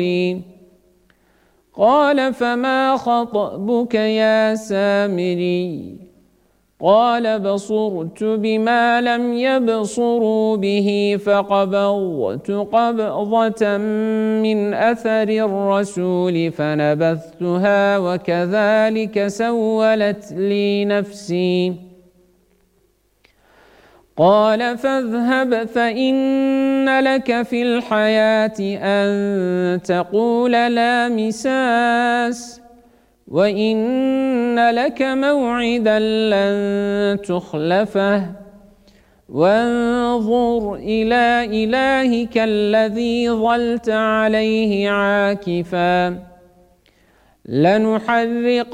قال فما خطبك يا سامري قال بصرت بما لم يبصروا به فقبضت قبضة من أثر الرسول فنبذتها وكذلك سولت لي نفسي قال فاذهب فإن لك في الحياة أن تقول لا مساس وإن لك موعدا لن تخلفه وانظر إلى إلهك الذي ظلت عليه عاكفا لنحرقنه